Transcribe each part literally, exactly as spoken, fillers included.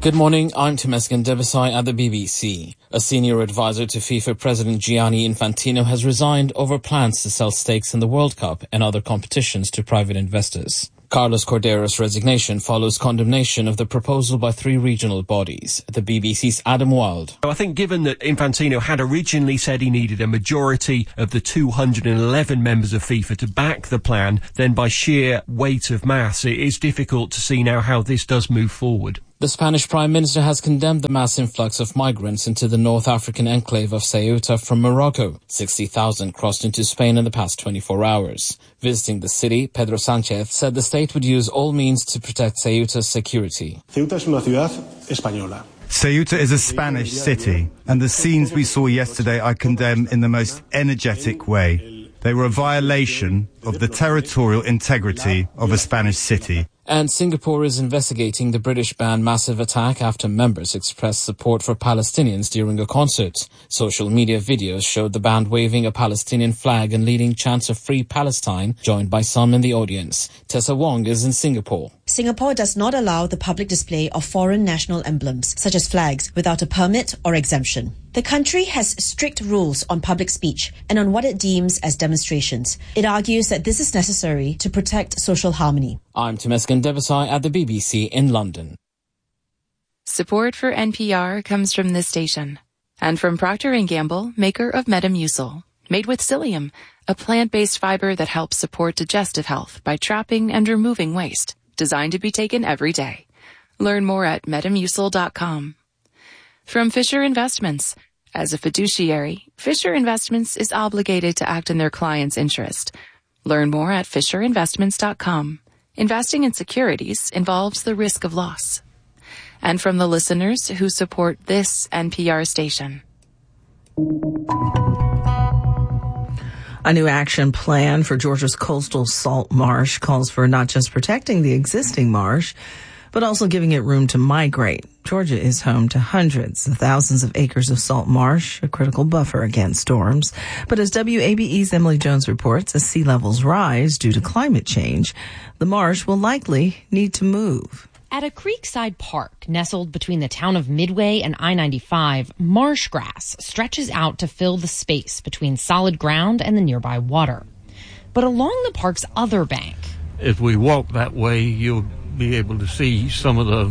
Good morning, I'm Temesgen Devasai at the B B C. A senior advisor to FIFA President Gianni Infantino has resigned over plans to sell stakes in the World Cup and other competitions to private investors. Carlos Cordero's resignation follows condemnation of the proposal by three regional bodies. The B B C's Adam Wilde. I think given that Infantino had originally said he needed a majority of the two hundred eleven members of FIFA to back the plan, then by sheer weight of mass, it is difficult to see now how this does move forward. The Spanish Prime Minister has condemned the mass influx of migrants into the North African enclave of Ceuta from Morocco. sixty thousand crossed into Spain in the past twenty-four hours. Visiting the city, Pedro Sánchez said the state would use all means to protect Ceuta's security. Ceuta es una ciudad española. Ceuta is a Spanish city, and the scenes we saw yesterday I condemn in the most energetic way. They were a violation of the territorial integrity of a Spanish city. And Singapore is investigating the British-banned massive attack after members expressed support for Palestinians during a concert. Social media videos showed the band waving a Palestinian flag and leading chants of Free Palestine, joined by some in the audience. Tessa Wong is in Singapore. Singapore does not allow the public display of foreign national emblems, such as flags, without a permit or exemption. The country has strict rules on public speech and on what it deems as demonstrations. It argues that this is necessary to protect social harmony. I'm Temesgen Devasai at the B B C in London. Support for N P R comes from this station and from Procter and Gamble, maker of Metamucil, made with psyllium, a plant-based fiber that helps support digestive health by trapping and removing waste, designed to be taken every day. Learn more at metamucil dot com. From Fisher Investments. As a fiduciary, Fisher Investments is obligated to act in their client's interest. Learn more at fisher investments dot com. Investing in securities involves the risk of loss. And from the listeners who support this N P R station. A new action plan for Georgia's coastal salt marsh calls for not just protecting the existing marsh, but also giving it room to migrate. Georgia is home to hundreds of thousands of acres of salt marsh, a critical buffer against storms. But as W A B E's Emily Jones reports, as sea levels rise due to climate change, the marsh will likely need to move. At a creekside park nestled between the town of Midway and I ninety-five, marsh grass stretches out to fill the space between solid ground and the nearby water. But along the park's other bank, if we walk that way, you'll be able to see some of the,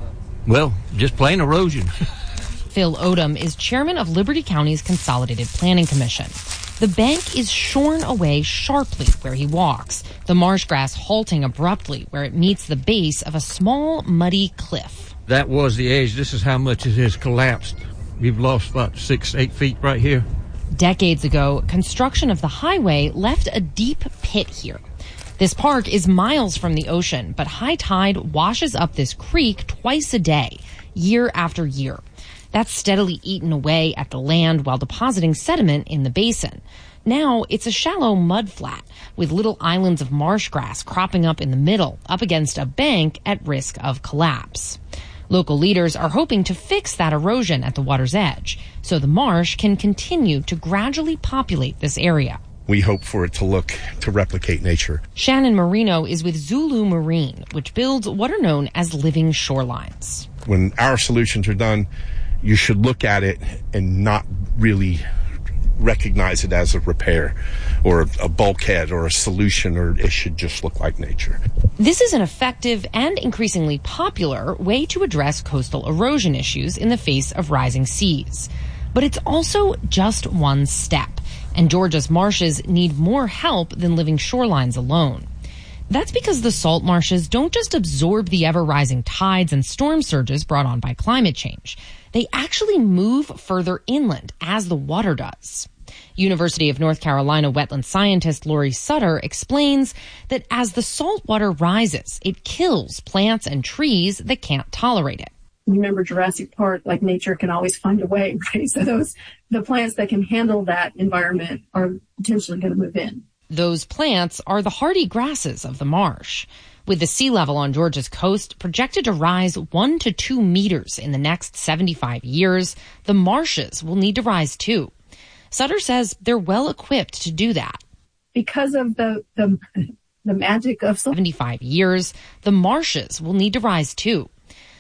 well, just plain erosion. Phil Odom is chairman of Liberty County's Consolidated Planning Commission. The bank is shorn away sharply where he walks, the marsh grass halting abruptly where it meets the base of a small, muddy cliff. That was the edge. This is how much it has collapsed. We've lost about six, eight feet right here. Decades ago, construction of the highway left a deep pit here. This park is miles from the ocean, but high tide washes up this creek twice a day, year after year. That's steadily eaten away at the land while depositing sediment in the basin. Now it's a shallow mud flat with little islands of marsh grass cropping up in the middle, up against a bank at risk of collapse. Local leaders are hoping to fix that erosion at the water's edge, so the marsh can continue to gradually populate this area. We hope for it to look, to replicate nature. Shannon Marino is with Zulu Marine, which builds what are known as living shorelines. When our solutions are done, you should look at it and not really recognize it as a repair or a bulkhead or a solution, or it should just look like nature. This is an effective and increasingly popular way to address coastal erosion issues in the face of rising seas. But it's also just one step. And Georgia's marshes need more help than living shorelines alone. That's because the salt marshes don't just absorb the ever-rising tides and storm surges brought on by climate change. They actually move further inland as the water does. University of North Carolina wetland scientist Lori Sutter explains that as the salt water rises, it kills plants and trees that can't tolerate it. Remember Jurassic Park, like nature can always find a way, right? So those, the plants that can handle that environment are potentially going to move in. Those plants are the hardy grasses of the marsh. With the sea level on Georgia's coast projected to rise one to two meters in the next seventy-five years, the marshes will need to rise too. Sutter says they're well equipped to do that. Because of the, the, the magic of seventy-five years, the marshes will need to rise too.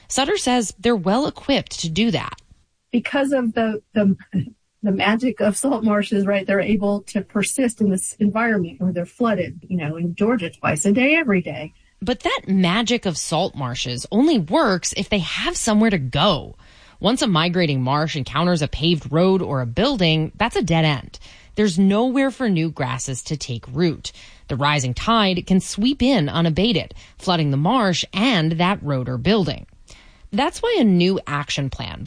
Sutter says they're well equipped to do that. Because of the, the, the magic of salt marshes, right, they're able to persist in this environment where they're flooded, you know, in Georgia twice a day, every day. But that magic of salt marshes only works if they have somewhere to go. Once a migrating marsh encounters a paved road or a building, that's a dead end. There's nowhere for new grasses to take root. The rising tide can sweep in unabated, flooding the marsh and that road or building. That's why a new action plan